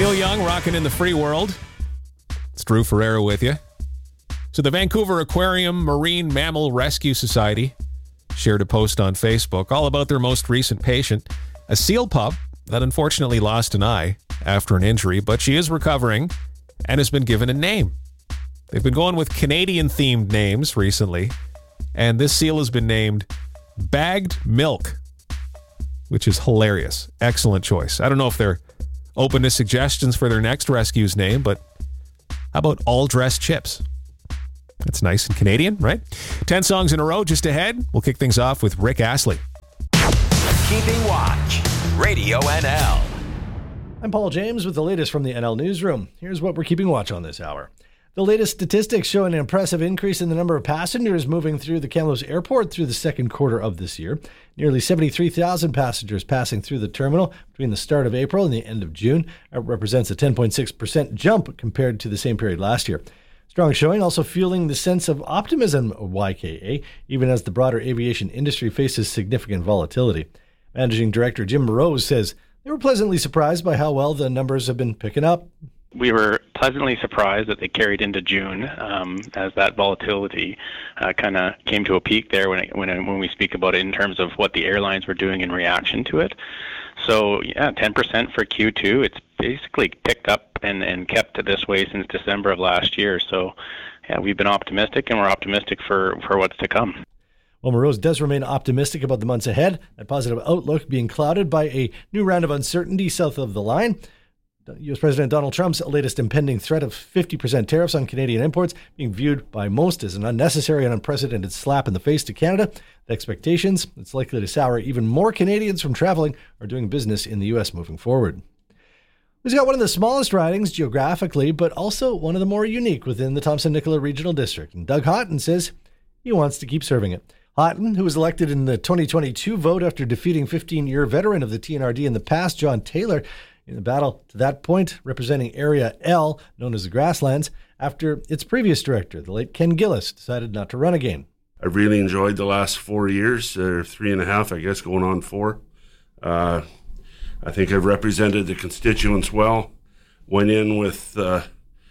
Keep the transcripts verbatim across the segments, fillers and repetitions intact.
Neil Young rocking in the free world. It's Drew Ferreira with you. So the Vancouver Aquarium Marine Mammal Rescue Society shared a post on Facebook all about their most recent patient, a seal pup that unfortunately lost an eye after an injury, but she is recovering and has been given a name. They've been going with Canadian-themed names recently, and this seal has been named Bagged Milk, which is hilarious. Excellent choice. I don't know if they're open to suggestions for their next rescue's name, but how about All Dressed Chips? That's nice and Canadian, right? Ten songs in a row just ahead. We'll kick things off with Rick Astley. Keeping Watch, Radio N L. I'm Paul James with the latest from the N L Newsroom. Here's what we're keeping watch on this hour. The latest statistics show an impressive increase in the number of passengers moving through the Kamloops Airport through the second quarter of this year. Nearly seventy-three thousand passengers passing through the terminal between the start of April and the end of June. That represents a ten point six percent jump compared to the same period last year. Strong showing also fueling the sense of optimism of Y K A, even as the broader aviation industry faces significant volatility. Managing Director Jim Rose says they were pleasantly surprised by how well the numbers have been picking up. We were pleasantly surprised that they carried into June um, as that volatility uh, kind of came to a peak there when it, when it, when we speak about it in terms of what the airlines were doing in reaction to it. So yeah, ten percent for Q two. It's basically ticked up and, and kept this way since December of last year. So yeah, we've been optimistic, and we're optimistic for, for what's to come. Well, Morose does remain optimistic about the months ahead, that positive outlook being clouded by a new round of uncertainty south of the line. U S President Donald Trump's latest impending threat of fifty percent tariffs on Canadian imports being viewed by most as an unnecessary and unprecedented slap in the face to Canada. The expectations, it's likely to sour even more Canadians from traveling or doing business in the U S moving forward. We've got one of the smallest ridings geographically, but also one of the more unique within the Thompson-Nicola Regional District. And Doug Houghton says he wants to keep serving it. Houghton, who was elected in the twenty twenty-two vote after defeating fifteen-year veteran of the T N R D in the past, John Taylor, in the battle to that point, representing Area L, known as the Grasslands, after its previous director, the late Ken Gillis, decided not to run again. I really enjoyed the last four years, or three and a half, I guess, going on four. Uh, I think I've represented the constituents well. Went in with, uh,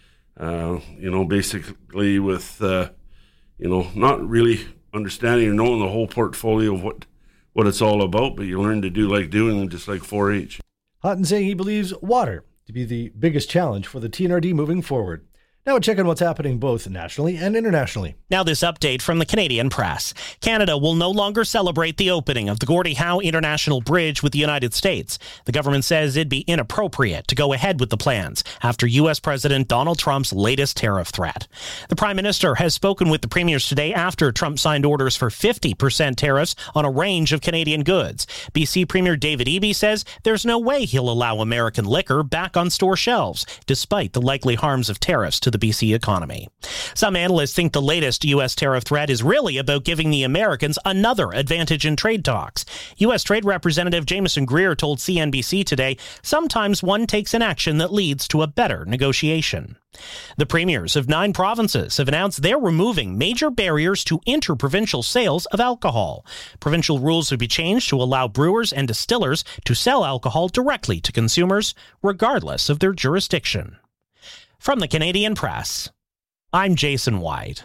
uh, you know, basically with, uh, you know, not really understanding or knowing the whole portfolio of what, what it's all about, but you learn to do like doing, just like four H. Houghton saying he believes water to be the biggest challenge for the T N R D moving forward. Now we'll check on what's happening both nationally and internationally. Now this update from the Canadian Press. Canada will no longer celebrate the opening of the Gordie Howe International Bridge with the United States. The government says it'd be inappropriate to go ahead with the plans after U S President Donald Trump's latest tariff threat. The Prime Minister has spoken with the premiers today after Trump signed orders for fifty percent tariffs on a range of Canadian goods. B C Premier David Eby says there's no way he'll allow American liquor back on store shelves, despite the likely harms of tariffs to the B C economy. Some analysts think the latest U S tariff threat is really about giving the Americans another advantage in trade talks. U S Trade Representative Jameson Greer told C N B C today, sometimes one takes an action that leads to a better negotiation. The premiers of nine provinces have announced they're removing major barriers to interprovincial sales of alcohol. Provincial rules would be changed to allow brewers and distillers to sell alcohol directly to consumers, regardless of their jurisdiction. From the Canadian Press, I'm Jason White.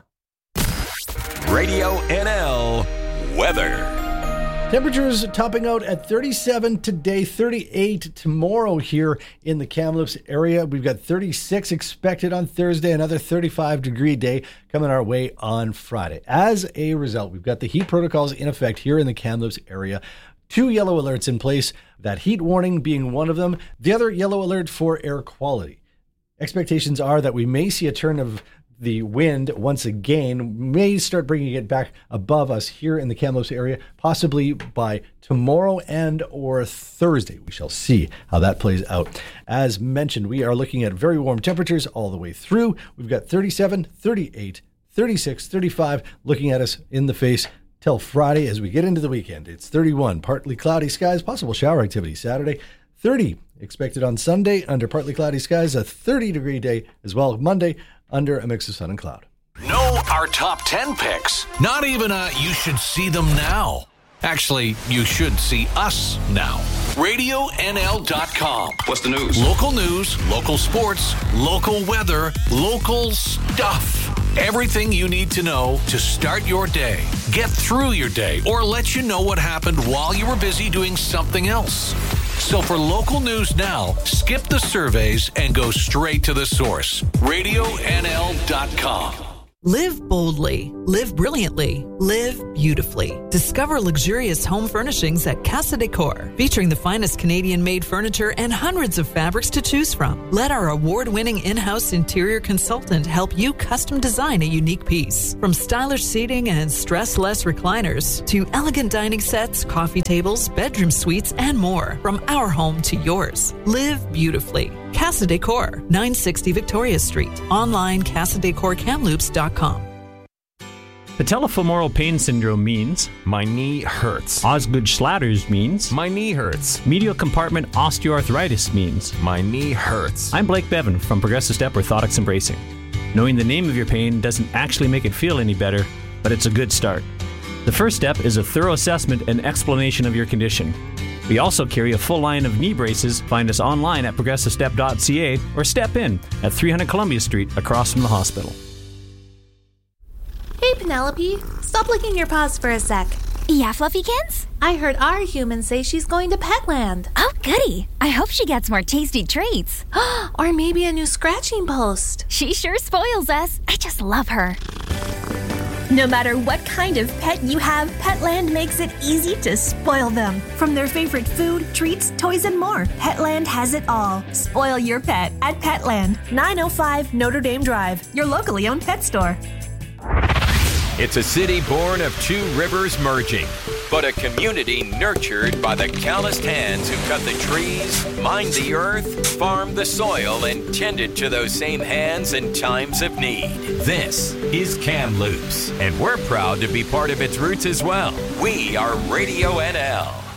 Radio N L weather. Temperatures topping out at thirty-seven today, thirty-eight tomorrow here in the Kamloops area. We've got thirty-six expected on Thursday, another thirty-five degree day coming our way on Friday. As a result, we've got the heat protocols in effect here in the Kamloops area. Two yellow alerts in place, that heat warning being one of them, the other yellow alert for air quality. Expectations are that we may see a turn of the wind once again, may start bringing it back above us here in the Kamloops area, possibly by tomorrow and or Thursday. We shall see how that plays out. As mentioned, we are looking at very warm temperatures all the way through. We've got thirty-seven, thirty-eight, thirty-six, thirty-five looking at us in the face till Friday as we get into the weekend. It's thirty-one, partly cloudy skies, possible shower activity Saturday. thirty expected on Sunday under partly cloudy skies, a thirty degree day as well Monday under a mix of sun and cloud. Know our top ten picks. Not even a you should see them now. Actually, you should see us now. radio N L dot com. What's the news? Local news, local sports, local weather, local stuff. Everything you need to know to start your day, get through your day, or let you know what happened while you were busy doing something else. So for local news now, skip the surveys and go straight to the source. radio N L dot com. Live boldly, live brilliantly, live beautifully. Discover luxurious home furnishings at Casa Decor, featuring the finest Canadian-made furniture and hundreds of fabrics to choose from. Let our award-winning in-house interior consultant help you custom design a unique piece. From stylish seating and stress-less recliners to elegant dining sets, coffee tables, bedroom suites, and more. From our home to yours. Live beautifully. Casa Decor, nine sixty Victoria Street. Online, casa decor kamloops dot com. Patellofemoral pain syndrome means my knee hurts. Osgood-Schlatters means my knee hurts. medial compartment osteoarthritis means My knee hurts. I'm Blake Bevan from Progressive Step Orthotics and Bracing. Knowing the name of your pain doesn't actually make it feel any better, but it's a good start. The first step is a thorough assessment and explanation of your condition. We also carry a full line of knee braces. Find us online at progressive step dot c a or step in at three hundred Columbia Street across from the hospital. Hey, Penelope, stop licking your paws for a sec. Yeah, Fluffykins? I heard our human say she's going to Petland. Oh, goody. I hope she gets more tasty treats. Or maybe a new scratching post. She sure spoils us. I just love her. No matter what kind of pet you have, Petland makes it easy to spoil them. From their favorite food, treats, toys, and more, Petland has it all. Spoil your pet at Petland, nine oh five Notre Dame Drive, your locally owned pet store. It's a city born of two rivers merging, but a community nurtured by the calloused hands who cut the trees, mined the earth, farmed the soil, and tended to those same hands in times of need. This is Kamloops, and we're proud to be part of its roots as well. We are Radio N L.